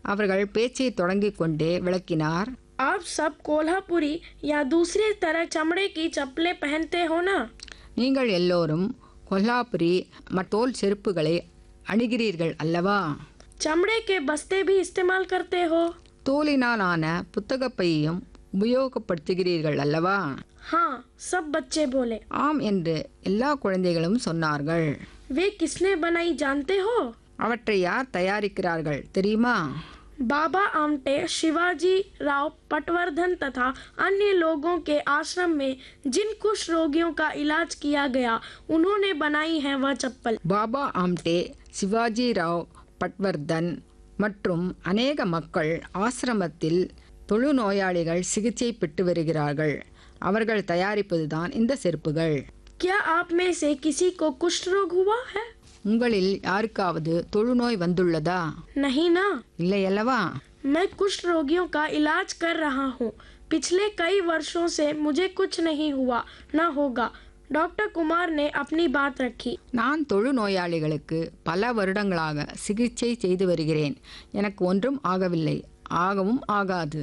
அவர்கள் பேச்சை தொடங்கிக் கொண்டே விளக்கினார். आप सब कोल्हापुरी या दूसरी तरह चमड़े की चप्पलें पहनते हो ना? நீங்கள் எல்லோரும் கொல்லாபுரி தோல் செருப்புகளை அணிகிறீர்கள் அல்லவா? चमड़े के बस्ते भी इस्तेमाल करते हो? தோலினாலான புத்தகப்பையும் உபயோகப்படுத்துகிறீர்கள் அல்லவா? हाँ, सब बच्चे बोले। ஆம் என்று எல்லா குழந்தைகளும் சொன்னார்கள். वे किसने बनाई जानते हो? அவற்றை யார் தயாரிக்கிறார்கள் தெரியுமா? बाबा आमटे, शिवाजी राव पटवर्धन तथा अन्य लोगों के आश्रम में जिन कुष्ठ रोगियों का इलाज किया गया उन्होंने बनाई है वह चप्पल। பாபா ஆம்டே, சிவாஜி ராவ் பட்வர்தன் மற்றும் அநேக மக்கள் ஆசிரமத்தில் தொழுநோயாளிகள் சிகிச்சை பெற்று வருகிறார்கள். அவர்கள் தயாரிப்பதுதான் இந்த செருப்புகள். क्या आप में से किसी को कुष्ठ रोग हुआ है? உங்களில் யாருக்காவது தொழுநோய் வந்துள்ளதா? नहीं ना। இல்லை அல்லவா? मैं कुष्ठ रोगियों का इलाज कर रहा हूँ। पिछले कई वर्षों से मुझे कुछ नहीं हुआ, न होगा। डॉक्टर कुमार ने अपनी बात रखी। நான் தொழுநோயாளிகளுக்கு பல வருடங்களாக சிகிச்சை செய்து வருகிறேன். எனக்கு ஒன்றும் ஆகவில்லை, ஆகவும் ஆகாது.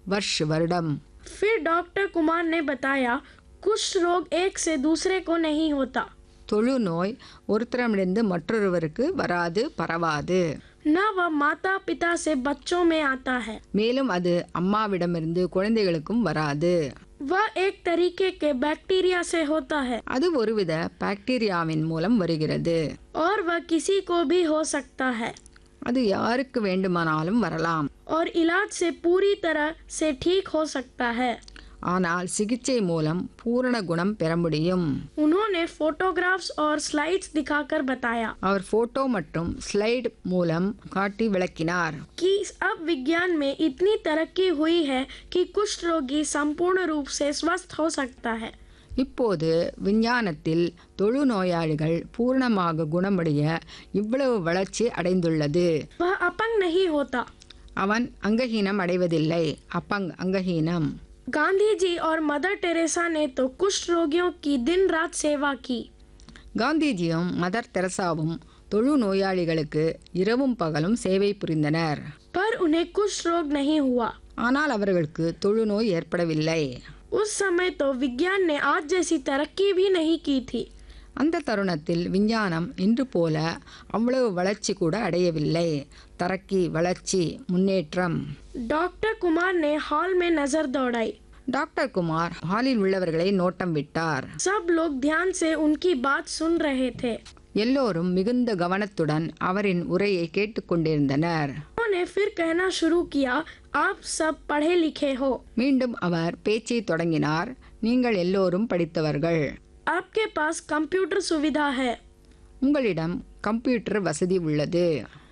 வருடம். फिर डॉक्टर कुमार ने बताया कुष्ठ रोग एक से दूसरे को नहीं होता। தொழுநோய் ஒருத்தரமிருந்து மற்றொருவருக்கு வராது, பரவாது. न वह माता पिता से बच्चों में आता है। மேலும் அது அம்மாவிடமிருந்து குழந்தைகளுக்கும் வராது. वह एक तरीके के बैक्टीरिया से होता है அது ஒருவித பாக்டீரியாவின் மூலம் வருகிறது. और वह किसी को भी हो सकता है அது யாருக்கு வேண்டுமானாலும் வரலாம். और इलाज से पूरी तरह से ठीक हो सकता है। ஆனால் சிகிச்சை மூலம் பூரண குணம் பெற முடியும். उन्होंने फोटोग्राफ्स और स्लाइड्स दिखाकर बताया அவர் போட்டோ மற்றும் ஸ்லைடு மூலம் காட்டி விளக்கினார். कि अब विज्ञान में इतनी तरक्की हुई है कि कुष्ठ रोगी संपूर्ण रूप से स्वस्थ हो सकता है। இப்போது விஞ்ஞானத்தில் தொழுநோயாளிகள் பூரணமாக குணமடைய இவ்வளவு வளர்ச்சி அடைந்துள்ளது. वह अपंग नहीं होता। அவன் அங்கஹீனம் அடைவதில்லை. அங்கஹீனம். गांधी जी और मदर टेरेसा ने तो कुष्ठ रोगियों की दिन रात सेवा की। காந்திஜியும் மதர் தெரசாவும் தொழுநோயாளிகளுக்கு இரவும் பகலும் சேவை புரிந்தனர். पर उन्हें कुष्ठ रोग नहीं हुआ। ஆனால் அவர்களுக்கு தொழுநோய் ஏற்படவில்லை. उस समय तो विज्ञान ने आज जैसी तरक्की भी नहीं की थी। அந்த தருணத்தில் விஞ்ஞானம் இன்று போல அவ்வளவு வளர்ச்சி கூட அடையவில்லை. தரக்கி, வளர்ச்சி, முன்னேற்றம். डॉक्टर कुमार ने हॉल में नजर दौड़ाई। டாக்டர் குமார் ஹாலில் உள்ளவர்களை நோட்டம் விட்டார். सब लोग ध्यान से उनकी बात सुन रहे थे। எல்லோரும் மிகுந்த கவனத்துடன் அவரின் உரையை கேட்டுக்கொண்டிருந்தனர். उन्होंने फिर कहना शुरू किया, आप सब पढ़े लिखे हो। மீண்டும் அவர் பேச்சை தொடங்கினார். நீங்கள் எல்லோரும் படித்தவர்கள். आपके पास कंप्यूटर सुविधा है। உங்களிடம் கம்ப்யூட்டர் வசதி உள்ளது.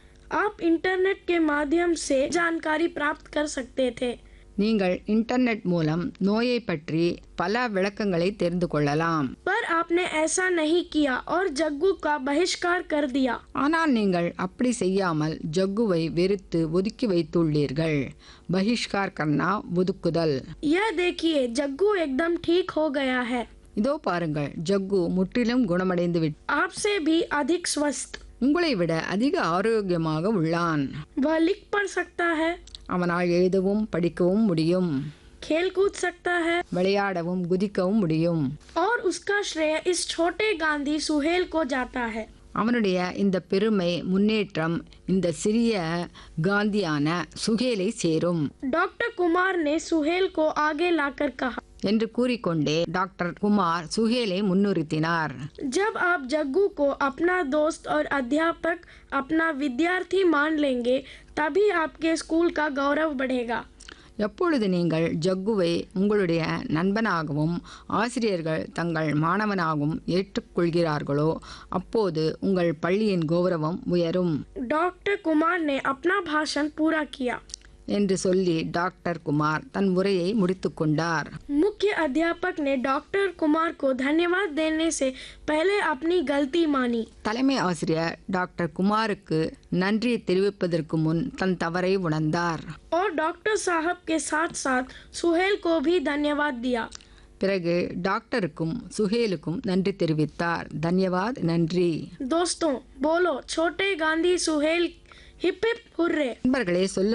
आप इंटरनेट के माध्यम से जानकारी प्राप्त कर सकते थे। நீங்கள் இன்டர்நெட் மூலம் நோயை பற்றி பல விளக்கங்களை தெரிந்து கொள்ளலாம். पर आपने ऐसा नहीं किया और जग्गू का बहिष्कार कर दिया। ஆனால் நீங்கள் அப்படி செய்யாமல் ஜக்குவை வெறுத்து ஒதுக்கி வைத்துள்ளீர்கள். பகிஷ்கார் கர்னா, ஒதுக்குதல். यह देखिए, जग्गू एकदम ठीक हो गया है। இதோ பாருங்கள், ஜக்கு முற்றிலும் குணமடைந்து விட்டு आपसे भी अधिक स्वस्थ। உங்களை விட அதிக ஆரோக்கியமாக உள்ளான். वह लिख पढ़ सकता है, அவனால் எழுதவும் படிக்கவும் முடியும். खेल कूद सकता है விளையாடவும் குதிக்கவும் முடியும். और उसका श्रेय इस छोटे गांधी सुहेल को जाता है। அவனுடைய இந்த பெருமை, முன்னேற்றம் இந்த சிறிய காந்தியான சுகேலை சேரும் डॉक्टर कुमार ने सुहेल को आगे लाकर कहा, என்று கூறிக்கொண்டே டாக்டர் குமார் சுகேலை முன்னிறுத்தினார். जब आप जग्गू को अपना दोस्त और अध्यापक, अपना विद्यार्थी मान लेंगे, तभी आपके स्कूल का गौरव बढ़ेगा। எப்பொழுது நீங்கள் ஜக்குவை உங்களுடைய நண்பனாகவும் ஆசிரியர்கள் தங்கள் மாணவனாகவும் ஏற்றுக்கொள்கிறார்களோ அப்போது உங்கள் பள்ளியின் கௌரவம் உயரும். डॉक्टर कुमार ने अपना भाषण पूरा किया என்று சொல்லி டாக்டர் குமார் தன் உரையை முடித்துக் கொண்டார். मुख्य अध्यापक ने डॉक्टर कुमार को धन्यवाद देने से पहले अपनी गलती मानी। தலைமை ஆசிரியர் டாக்டர் குமாருக்கு நன்றி தெரிவிப்பதற்கு முன் தன் தவறை உணர்ந்தார். और डॉक्टर साहब के साथ साथ सुहेल को भी धन्यवाद दिया। பிறகு டாக்டருக்கும் சுஹேலுக்கும் நன்றி தெரிவித்தார். தன்யவாத், நன்றி. दोस्तों बोलो, छोटे Gandhi Suhail, hip hip hurray. நண்பர்களே, சொல்லுங்கள்.